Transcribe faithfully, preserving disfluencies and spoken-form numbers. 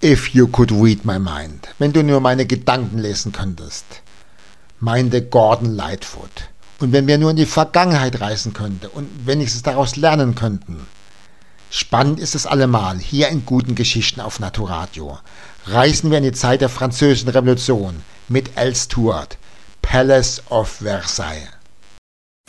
If you could read my mind. Wenn du nur meine Gedanken lesen könntest, meinte Gordon Lightfoot. Und wenn wir nur in die Vergangenheit reisen könnten und wenigstens daraus lernen könnten. Spannend ist es allemal, hier in guten Geschichten auf Naturadio. Reisen wir in die Zeit der Französischen Revolution mit Elle Stuart, Palace of Versailles.